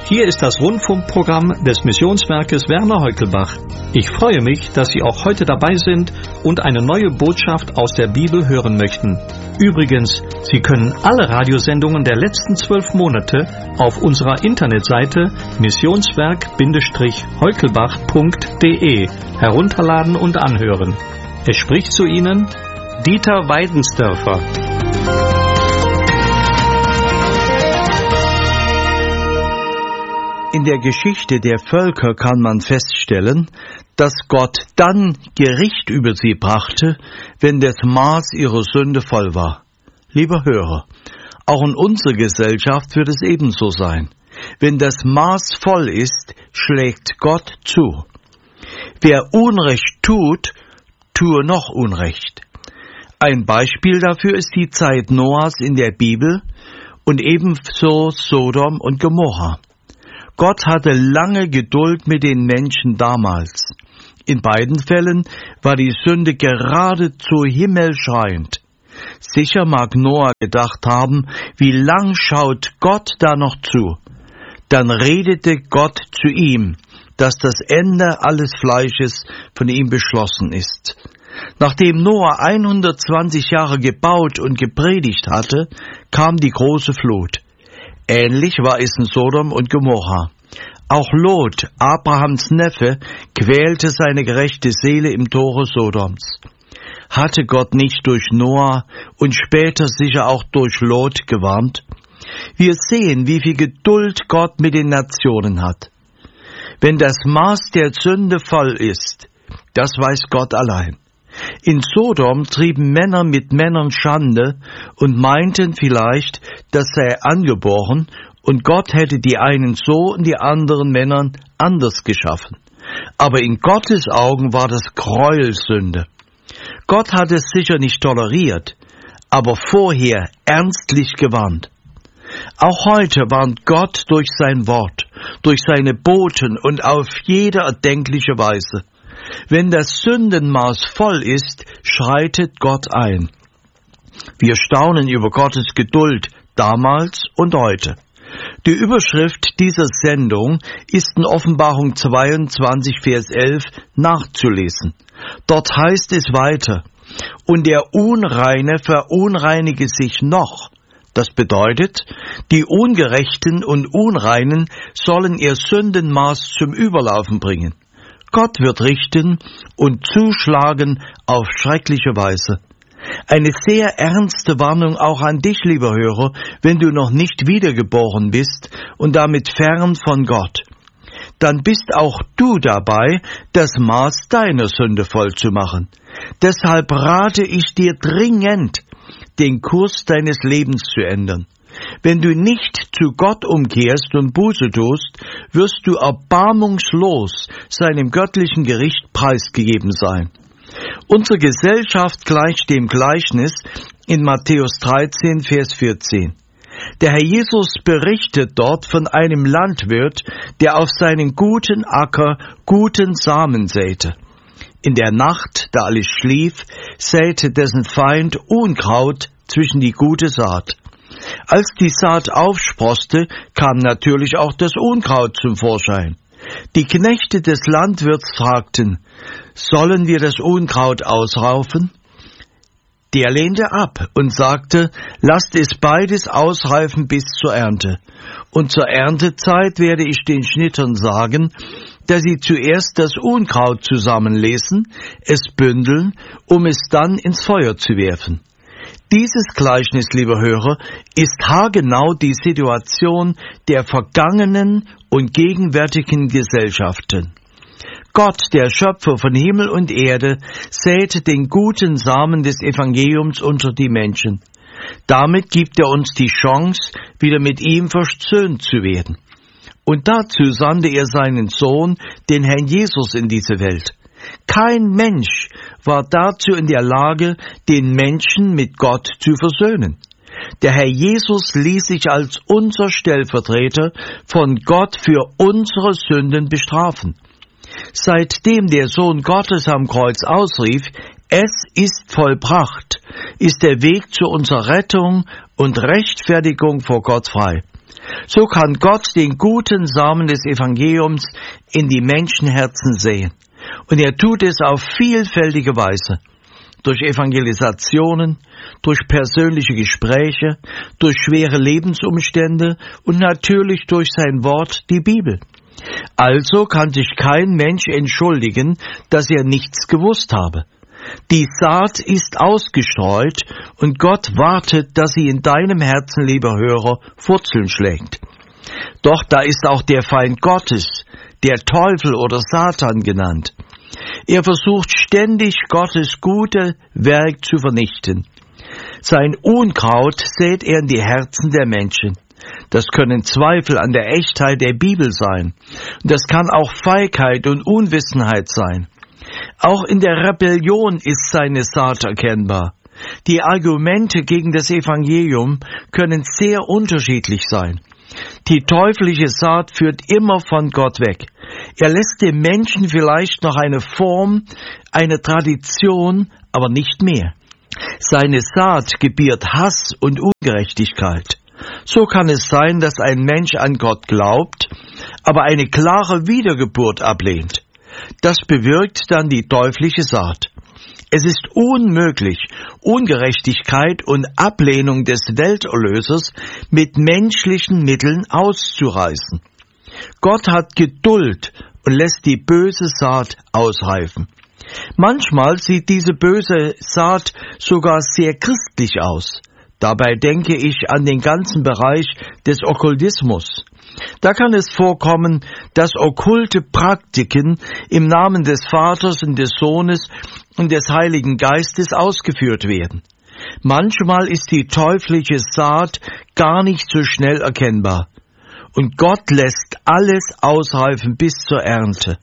Hier ist das Rundfunkprogramm des Missionswerkes Werner Heukelbach. Ich freue mich, dass Sie auch heute dabei sind und eine neue Botschaft aus der Bibel hören möchten. Übrigens, Sie können alle Radiosendungen der letzten 12 Monate auf unserer Internetseite missionswerk-heukelbach.de herunterladen und anhören. Es spricht zu Ihnen Dieter Weidensdörfer. In der Geschichte der Völker kann man feststellen, dass Gott dann Gericht über sie brachte, wenn das Maß ihrer Sünde voll war. Lieber Hörer, auch in unserer Gesellschaft wird es ebenso sein. Wenn das Maß voll ist, schlägt Gott zu. Wer Unrecht tut, tue noch Unrecht. Ein Beispiel dafür ist die Zeit Noahs in der Bibel und ebenso Sodom und Gomorra. Gott hatte lange Geduld mit den Menschen damals. In beiden Fällen war die Sünde geradezu himmelschreiend. Sicher mag Noah gedacht haben, wie lang schaut Gott da noch zu? Dann redete Gott zu ihm, dass das Ende alles Fleisches von ihm beschlossen ist. Nachdem Noah 120 Jahre gebaut und gepredigt hatte, kam die große Flut. Ähnlich war es in Sodom und Gomorra. Auch Lot, Abrahams Neffe, quälte seine gerechte Seele im Tore Sodoms. Hatte Gott nicht durch Noah und später sicher auch durch Lot gewarnt? Wir sehen, wie viel Geduld Gott mit den Nationen hat. Wenn das Maß der Sünde voll ist, das weiß Gott allein. In Sodom trieben Männer mit Männern Schande und meinten vielleicht, das sei angeboren und Gott hätte die einen so und die anderen Männern anders geschaffen. Aber in Gottes Augen war das Gräuelsünde. Gott hat es sicher nicht toleriert, aber vorher ernstlich gewarnt. Auch heute warnt Gott durch sein Wort, durch seine Boten und auf jede erdenkliche Weise. Wenn das Sündenmaß voll ist, schreitet Gott ein. Wir staunen über Gottes Geduld damals und heute. Die Überschrift dieser Sendung ist in Offenbarung 22, Vers 11 nachzulesen. Dort heißt es weiter: Und der Unreine verunreinige sich noch. Das bedeutet, die Ungerechten und Unreinen sollen ihr Sündenmaß zum Überlaufen bringen. Gott wird richten und zuschlagen auf schreckliche Weise. Eine sehr ernste Warnung auch an dich, lieber Hörer, wenn du noch nicht wiedergeboren bist und damit fern von Gott. Dann bist auch du dabei, das Maß deiner Sünde voll zu machen. Deshalb rate ich dir dringend, den Kurs deines Lebens zu ändern. Wenn du nicht zu Gott umkehrst und Buße tust, wirst du erbarmungslos seinem göttlichen Gericht preisgegeben sein. Unsere Gesellschaft gleicht dem Gleichnis in Matthäus 13, Vers 14. Der Herr Jesus berichtet dort von einem Landwirt, der auf seinen guten Acker guten Samen säte. In der Nacht, da alles schlief, säte dessen Feind Unkraut zwischen die gute Saat. Als die Saat aufsproßte, kam natürlich auch das Unkraut zum Vorschein. Die Knechte des Landwirts fragten: Sollen wir das Unkraut ausraufen? Der lehnte ab und sagte: Lasst es beides ausreifen bis zur Ernte. Und zur Erntezeit werde ich den Schnittern sagen, dass sie zuerst das Unkraut zusammenlesen, es bündeln, um es dann ins Feuer zu werfen. Dieses Gleichnis, lieber Hörer, ist haargenau die Situation der vergangenen und gegenwärtigen Gesellschaften. Gott, der Schöpfer von Himmel und Erde, säte den guten Samen des Evangeliums unter die Menschen. Damit gibt er uns die Chance, wieder mit ihm versöhnt zu werden. Und dazu sandte er seinen Sohn, den Herrn Jesus, in diese Welt. Kein Mensch war dazu in der Lage, den Menschen mit Gott zu versöhnen. Der Herr Jesus ließ sich als unser Stellvertreter von Gott für unsere Sünden bestrafen. Seitdem der Sohn Gottes am Kreuz ausrief: Es ist vollbracht, ist der Weg zu unserer Rettung und Rechtfertigung vor Gott frei. So kann Gott den guten Samen des Evangeliums in die Menschenherzen säen. Und er tut es auf vielfältige Weise. Durch Evangelisationen, durch persönliche Gespräche, durch schwere Lebensumstände und natürlich durch sein Wort, die Bibel. Also kann sich kein Mensch entschuldigen, dass er nichts gewusst habe. Die Saat ist ausgestreut und Gott wartet, dass sie in deinem Herzen, lieber Hörer, Wurzeln schlägt. Doch da ist auch der Feind Gottes, der Teufel oder Satan genannt. Er versucht ständig, Gottes gute Werk zu vernichten. Sein Unkraut sät er in die Herzen der Menschen. Das können Zweifel an der Echtheit der Bibel sein. Und das kann auch Feigheit und Unwissenheit sein. Auch in der Rebellion ist seine Saat erkennbar. Die Argumente gegen das Evangelium können sehr unterschiedlich sein. Die teuflische Saat führt immer von Gott weg. Er lässt dem Menschen vielleicht noch eine Form, eine Tradition, aber nicht mehr. Seine Saat gebiert Hass und Ungerechtigkeit. So kann es sein, dass ein Mensch an Gott glaubt, aber eine klare Wiedergeburt ablehnt. Das bewirkt dann die teuflische Saat. Es ist unmöglich, Ungerechtigkeit und Ablehnung des Welterlösers mit menschlichen Mitteln auszureißen. Gott hat Geduld und lässt die böse Saat ausreifen. Manchmal sieht diese böse Saat sogar sehr christlich aus. Dabei denke ich an den ganzen Bereich des Okkultismus. Da kann es vorkommen, dass okkulte Praktiken im Namen des Vaters und des Sohnes und des Heiligen Geistes ausgeführt werden. Manchmal ist die teuflische Saat gar nicht so schnell erkennbar. Und Gott lässt alles ausreifen bis zur Ernte.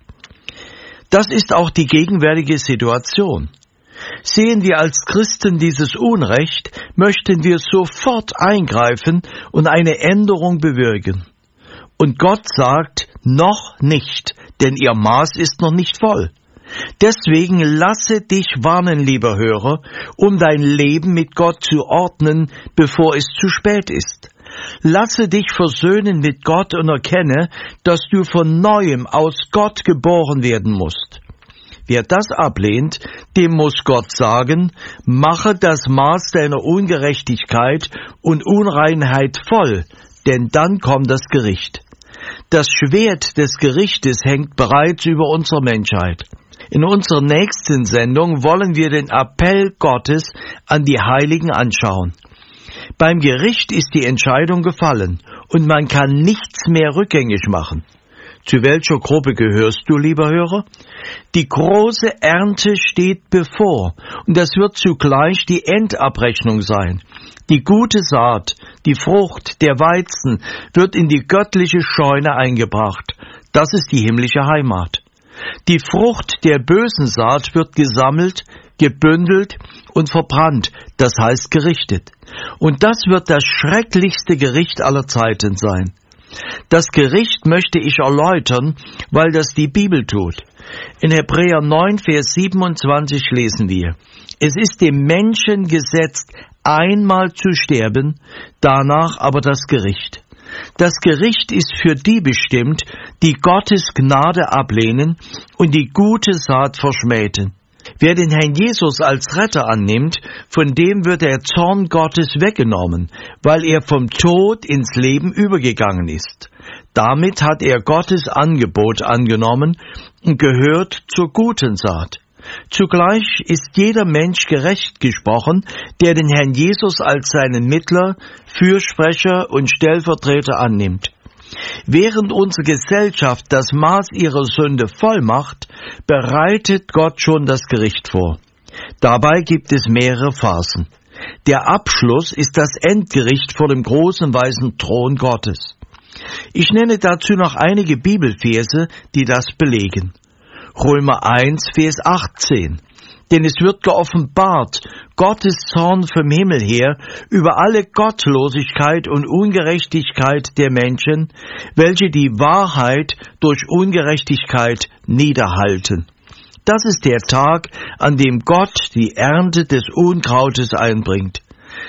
Das ist auch die gegenwärtige Situation. Sehen wir als Christen dieses Unrecht, möchten wir sofort eingreifen und eine Änderung bewirken. Und Gott sagt, noch nicht, denn ihr Maß ist noch nicht voll. Deswegen lasse dich warnen, lieber Hörer, um dein Leben mit Gott zu ordnen, bevor es zu spät ist. Lasse dich versöhnen mit Gott und erkenne, dass du von Neuem aus Gott geboren werden musst. Wer das ablehnt, dem muss Gott sagen, mache das Maß deiner Ungerechtigkeit und Unreinheit voll, denn dann kommt das Gericht. Das Schwert des Gerichtes hängt bereits über unserer Menschheit. In unserer nächsten Sendung wollen wir den Appell Gottes an die Heiligen anschauen. Beim Gericht ist die Entscheidung gefallen und man kann nichts mehr rückgängig machen. Zu welcher Gruppe gehörst du, lieber Hörer? Die große Ernte steht bevor und das wird zugleich die Endabrechnung sein. Die gute Saat, die Frucht, der Weizen wird in die göttliche Scheune eingebracht. Das ist die himmlische Heimat. Die Frucht der bösen Saat wird gesammelt, gebündelt und verbrannt, das heißt gerichtet. Und das wird das schrecklichste Gericht aller Zeiten sein. Das Gericht möchte ich erläutern, weil das die Bibel tut. In Hebräer 9, Vers 27 lesen wir, es ist dem Menschen gesetzt, einmal zu sterben, danach aber das Gericht. Das Gericht ist für die bestimmt, die Gottes Gnade ablehnen und die gute Saat verschmähten. Wer den Herrn Jesus als Retter annimmt, von dem wird der Zorn Gottes weggenommen, weil er vom Tod ins Leben übergegangen ist. Damit hat er Gottes Angebot angenommen und gehört zur guten Saat. Zugleich ist jeder Mensch gerecht gesprochen, der den Herrn Jesus als seinen Mittler, Fürsprecher und Stellvertreter annimmt. Während unsere Gesellschaft das Maß ihrer Sünde voll macht, bereitet Gott schon das Gericht vor. Dabei gibt es mehrere Phasen. Der Abschluss ist das Endgericht vor dem großen weißen Thron Gottes. Ich nenne dazu noch einige Bibelverse, die das belegen. Römer 1, Vers 18. Denn es wird geoffenbart, Gottes Zorn vom Himmel her über alle Gottlosigkeit und Ungerechtigkeit der Menschen, welche die Wahrheit durch Ungerechtigkeit niederhalten. Das ist der Tag, an dem Gott die Ernte des Unkrautes einbringt.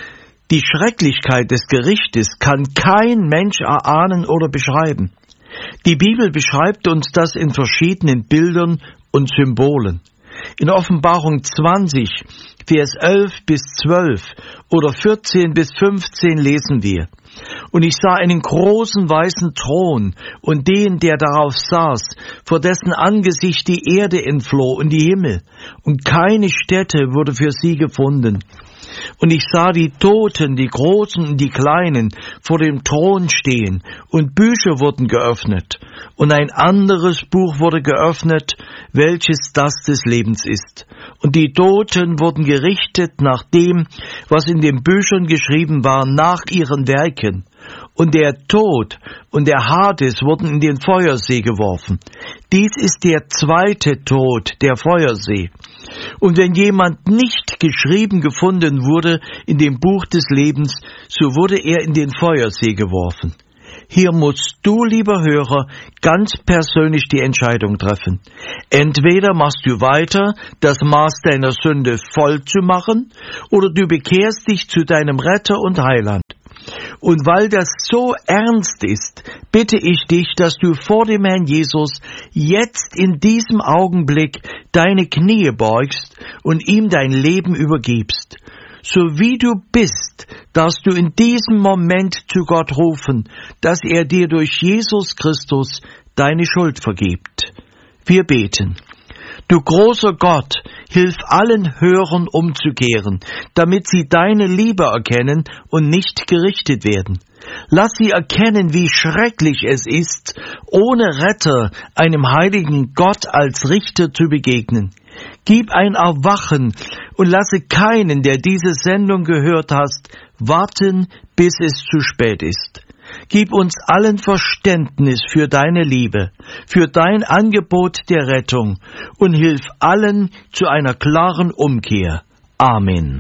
Die Schrecklichkeit des Gerichtes kann kein Mensch erahnen oder beschreiben. Die Bibel beschreibt uns das in verschiedenen Bildern und Symbolen. In Offenbarung 20, Vers 11 bis 12 oder 14 bis 15 lesen wir: Und ich sah einen großen weißen Thron und den, der darauf saß, vor dessen Angesicht die Erde entfloh und die Himmel, und keine Stätte wurde für sie gefunden. Und ich sah die Toten, die Großen und die Kleinen, vor dem Thron stehen, und Bücher wurden geöffnet, und ein anderes Buch wurde geöffnet, welches das des Lebens ist. Und die Toten wurden gerichtet nach dem, was in den Büchern geschrieben war, nach ihren Werken. Und der Tod und der Hades wurden in den Feuersee geworfen. Dies ist der zweite Tod, der Feuersee. Und wenn jemand nicht geschrieben gefunden wurde in dem Buch des Lebens, so wurde er in den Feuersee geworfen. Hier musst du, lieber Hörer, ganz persönlich die Entscheidung treffen. Entweder machst du weiter, das Maß deiner Sünde voll zu machen, oder du bekehrst dich zu deinem Retter und Heiland. Und weil das so ernst ist, bitte ich dich, dass du vor dem Herrn Jesus jetzt in diesem Augenblick deine Knie beugst und ihm dein Leben übergibst. So wie du bist, darfst du in diesem Moment zu Gott rufen, dass er dir durch Jesus Christus deine Schuld vergibt. Wir beten. Du großer Gott, hilf allen Hörern umzukehren, damit sie deine Liebe erkennen und nicht gerichtet werden. Lass sie erkennen, wie schrecklich es ist, ohne Retter einem heiligen Gott als Richter zu begegnen. Gib ein Erwachen und lasse keinen, der diese Sendung gehört hast, warten, bis es zu spät ist. Gib uns allen Verständnis für deine Liebe, für dein Angebot der Rettung und hilf allen zu einer klaren Umkehr. Amen.